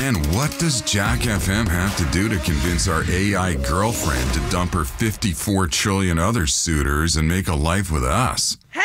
And what does Jack FM have to do to convince our AI girlfriend to dump her 54 trillion other suitors and make a life with us? Hey,